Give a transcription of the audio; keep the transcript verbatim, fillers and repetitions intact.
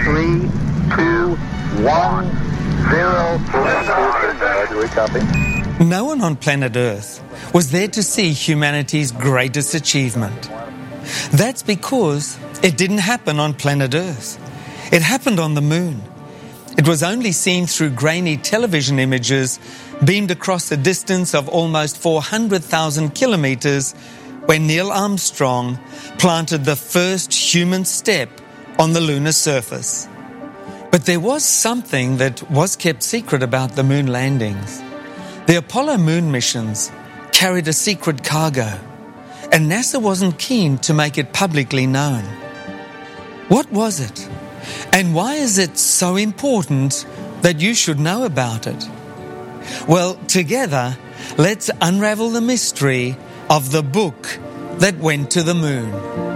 Three, two, one, zero. No one on planet Earth was there to see humanity's greatest achievement. That's because it didn't happen on planet Earth. It happened on the moon. It was only seen through grainy television images beamed across a distance of almost four hundred thousand kilometers when Neil Armstrong planted the first human step on the lunar surface. But there was something that was kept secret about the moon landings. The Apollo moon missions carried a secret cargo, and NASA wasn't keen to make it publicly known. What was it? And why is it so important that you should know about it? Well, together, let's unravel the mystery of the book that went to the moon.